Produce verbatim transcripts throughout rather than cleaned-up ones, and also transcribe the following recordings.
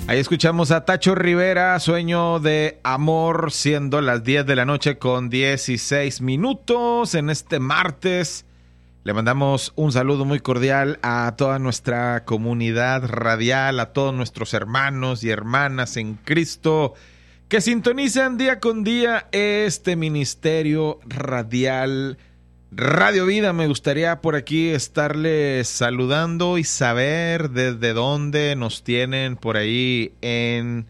Ahí escuchamos a Tacho Rivera, Sueño de Amor, siendo las diez de la noche con dieciséis minutos en este martes. Le mandamos un saludo muy cordial a toda nuestra comunidad radial, a todos nuestros hermanos y hermanas en Cristo que sintonizan día con día este ministerio radial Radio Vida. Me gustaría por aquí estarles saludando y saber desde dónde nos tienen por ahí en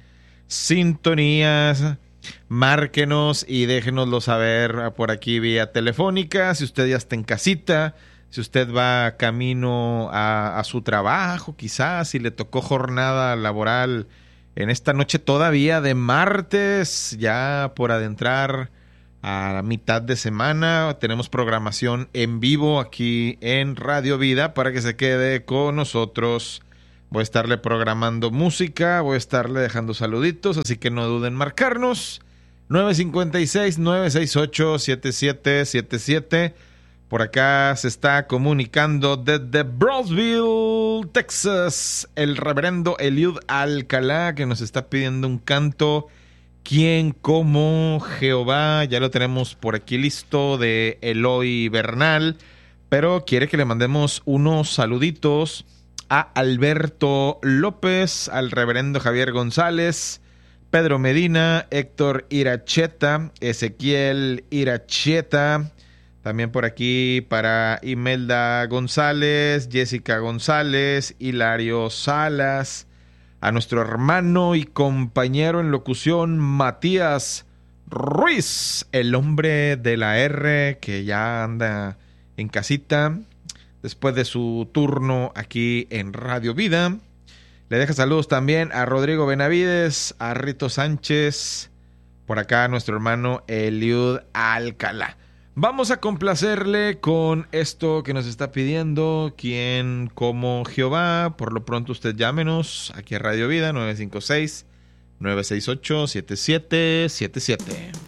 sintonías. Márquenos y déjenoslo saber por aquí vía telefónica. Si usted ya está en casita, si usted va camino a, a su trabajo, quizás si le tocó jornada laboral en esta noche todavía de martes, ya por adentrar a la mitad de semana, tenemos programación en vivo aquí en Radio Vida para que se quede con nosotros. Voy a estarle programando música, voy a estarle dejando saluditos, así que no duden en marcarnos. nueve cinco seis, nueve seis ocho, siete siete siete siete. Por acá se está comunicando desde Brownsville, Texas, el reverendo Eliud Alcalá, que nos está pidiendo un canto. ¿Quién como Jehová? Ya lo tenemos por aquí listo, de Eloy Bernal, pero quiere que le mandemos unos saluditos a Alberto López, al reverendo Javier González, Pedro Medina, Héctor Iracheta, Ezequiel Iracheta, también por aquí para Imelda González, Jessica González, Hilario Salas, a nuestro hermano y compañero en locución Matías Ruiz, el hombre de la R, que ya anda en casita después de su turno aquí en Radio Vida. Le deja saludos también a Rodrigo Benavides, a Rito Sánchez, por acá a nuestro hermano Eliud Alcalá. Vamos a complacerle con esto que nos está pidiendo, ¿quién como Jehová? Por lo pronto usted llámenos aquí a Radio Vida, nueve cinco seis, nueve seis ocho, siete siete siete siete.